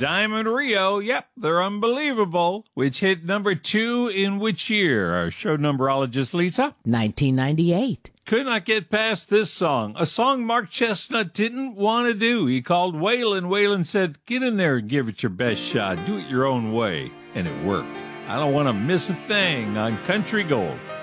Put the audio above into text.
Diamond Rio, yep, they're unbelievable, which hit number 2 in which year? Our show numberologist, Lisa? 1998. Could not get past this song, a song Mark Chestnut didn't want to do. He called Waylon. Waylon said, get in there and give it your best shot. Do it your own way. And it worked. I don't want to miss a thing on Country Gold.